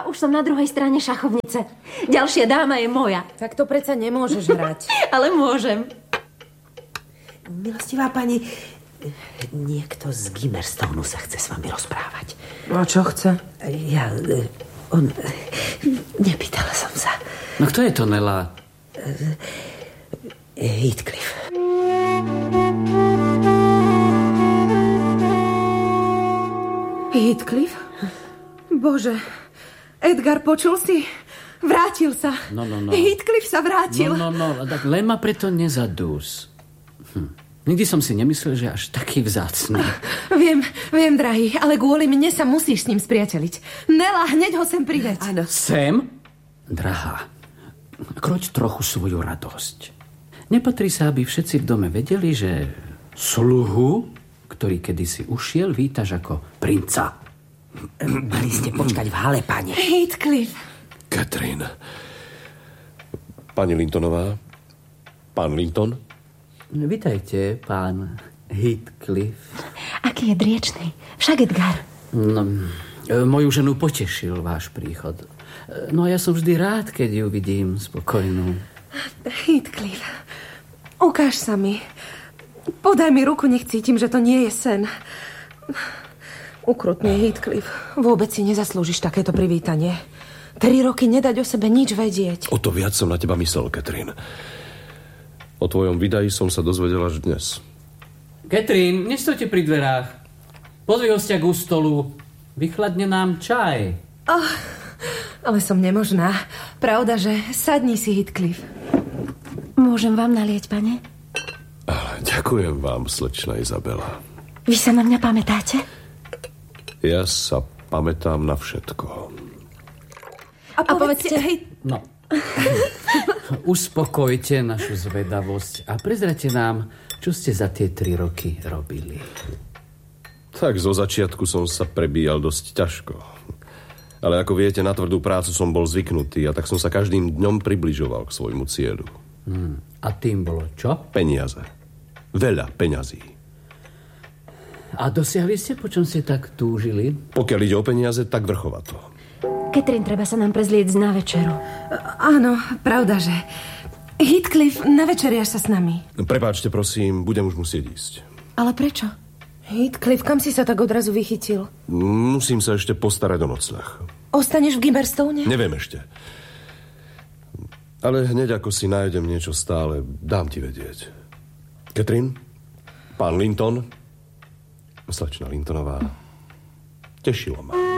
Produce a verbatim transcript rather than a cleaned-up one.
už som na druhej strane šachovnice. Ďalšia dáma je moja. Tak to predsa nemôžeš hrať. Ale môžem. Milostivá pani, niekto z Gimmerstonu sa chce s vami rozprávať. A čo chce? Ja... On... Nepýtala som sa. No kto je to, Nela? Heathcliff. Heathcliff? Bože, Edgar, počul si? Vrátil sa. No, no, no. Heathcliff sa vrátil. No, no, no, tak len ma preto nezadús. Hm. Nikdy som si nemyslel, že až taký vzácny. Viem, viem, drahý, ale kvôli mne sa musíš s ním spriateliť. Nela, hneď ho sem priveď. Áno. Sem? Drahá, kroť trochu svoju radosť. Nepatrí sa, aby všetci v dome vedeli, že sluhu, ktorý kedysi ušiel, vítaš ako princa. Mali ste počkať v hale, pane. Heathcliff. Catherine. Pani Lintonová. Pán Linton. Vítajte, pán Heathcliff. Aký je driečný. Však Edgar. No, moju ženu potešil váš príchod. No a ja som vždy rád, keď ju vidím spokojnú. Heathcliff, ukáž sa mi. Podaj mi ruku, nech cítim, že to nie je sen. Ukrutne, Heathcliff. Vôbec si nezaslúžiš takéto privítanie. Tri roky nedať o sebe nič vedieť. O to viac som na teba myslel, Catherine. O tvojom vydaji som sa dozvedel až dnes. Catherine, nestojte pri dverách. Pozvi hostia k stolu. Vychladne nám čaj. Oh, ale som nemožná. Pravda, že sadni si, Heathcliff. Môžem vám nalieť, pane? Ale ďakujem vám, slečna Izabela. Vy sa na mňa pamätáte? Ja sa pamätám na všetko. A, a povedzte... Hej... No. Uspokojte našu zvedavosť a prezrate nám, čo ste za tie tri roky robili. Tak zo začiatku som sa prebíjal dosť ťažko. Ale ako viete, na tvrdú prácu som bol zvyknutý a tak som sa každým dňom približoval k svojmu cieľu. Hmm. A tým bolo čo? Peniaze. Veľa peňazí. A dosiahli ste, po čom ste tak túžili? Pokiaľ ide o peniaze, tak vrchovato. Catherine, treba sa nám prezlieť na večeru. Áno, pravda, že... Heathcliff, na večeriaš sa s nami. Prepáčte, prosím, budem už musieť ísť. Ale prečo? Heathcliff, kam si sa tak odrazu vychytil? Musím sa ešte postarať o nocľah. Ostaneš v Gimmerstone? Neviem ešte. Ale hneď ako si nájdem niečo stále, dám ti vedieť. Catherine? Pán Linton? Slečna Lintonová? Tešilo ma.